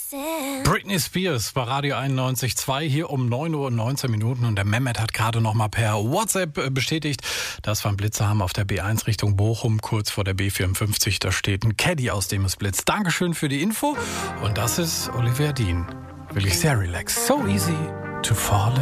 Britney Spears bei Radio 91.2 hier um 9:19 Uhr und der Mehmet hat gerade noch mal per WhatsApp bestätigt, dass wir einen Blitzer haben auf der B1 Richtung Bochum, kurz vor der B54. Da steht ein Caddy, aus dem es blitzt. Dankeschön für die Info und das ist Olivia Dean. Wirklich sehr relaxed. So easy to fall